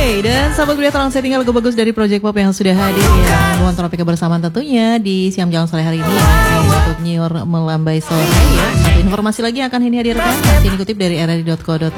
Dan sahabat kuliah tolong setting lagu bagus dari Project Pop yang sudah hadir ya. Mohon topik kebersamaan tentunya di Siang Jalan Sore hari ini ya. Untuk nyiur melambai sore ya. Satu informasi lagi yang akan ini hadirkan masih dikutip dari rri.co.id.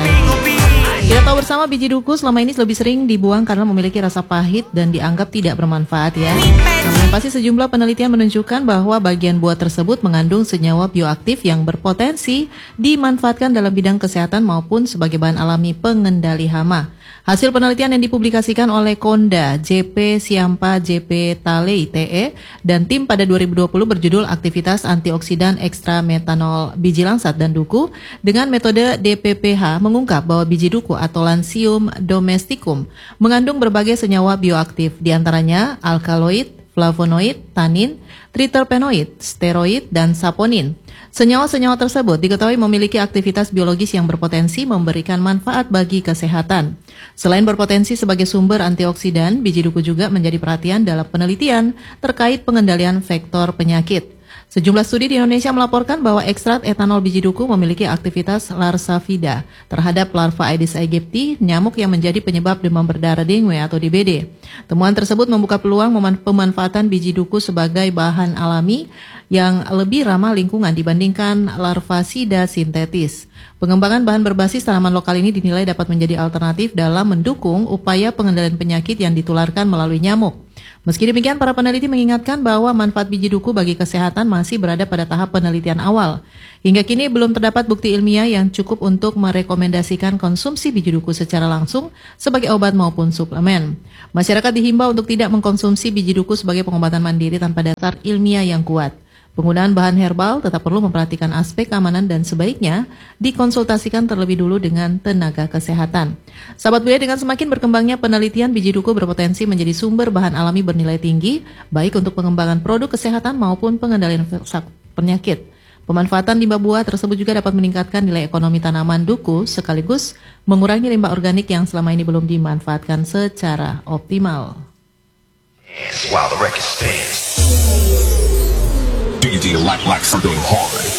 Kita tahu bersama biji duku selama ini lebih sering dibuang karena memiliki rasa pahit dan dianggap tidak bermanfaat ya. Namun pasti sejumlah penelitian menunjukkan bahwa bagian buah tersebut mengandung senyawa bioaktif yang berpotensi dimanfaatkan dalam bidang kesehatan maupun sebagai bahan alami pengendali hama. Hasil penelitian yang dipublikasikan oleh Konda, JP Siampa, JP Talei TE, dan tim pada 2020 berjudul Aktivitas Antioksidan Ekstra Metanol Biji Langsat dan Duku dengan metode DPPH mengungkap bahwa biji duku atau Lancium domesticum mengandung berbagai senyawa bioaktif, diantaranya alkaloid, flavonoid, tanin, triterpenoid, steroid, dan saponin. Senyawa-senyawa tersebut diketahui memiliki aktivitas biologis yang berpotensi memberikan manfaat bagi kesehatan. Selain berpotensi sebagai sumber antioksidan, biji duku juga menjadi perhatian dalam penelitian terkait pengendalian vektor penyakit. Sejumlah studi di Indonesia melaporkan bahwa ekstrak etanol biji duku memiliki aktivitas larsavida terhadap larva Aedes aegypti, nyamuk yang menjadi penyebab demam berdarah dengue atau DBD. Temuan tersebut membuka peluang pemanfaatan biji duku sebagai bahan alami yang lebih ramah lingkungan dibandingkan larvasida sintetis. Pengembangan bahan berbasis tanaman lokal ini dinilai dapat menjadi alternatif dalam mendukung upaya pengendalian penyakit yang ditularkan melalui nyamuk. Meski demikian, para peneliti mengingatkan bahwa manfaat biji duku bagi kesehatan masih berada pada tahap penelitian awal. Hingga kini belum terdapat bukti ilmiah yang cukup untuk merekomendasikan konsumsi biji duku secara langsung sebagai obat maupun suplemen. Masyarakat dihimbau untuk tidak mengkonsumsi biji duku sebagai pengobatan mandiri tanpa dasar ilmiah yang kuat. Penggunaan bahan herbal tetap perlu memperhatikan aspek keamanan dan sebaiknya dikonsultasikan terlebih dulu dengan tenaga kesehatan. Sahabat Buya, dengan semakin berkembangnya penelitian, biji duku berpotensi menjadi sumber bahan alami bernilai tinggi, baik untuk pengembangan produk kesehatan maupun pengendalian penyakit. Pemanfaatan limbah buah tersebut juga dapat meningkatkan nilai ekonomi tanaman duku sekaligus mengurangi limbah organik yang selama ini belum dimanfaatkan secara optimal. Do you like something hard?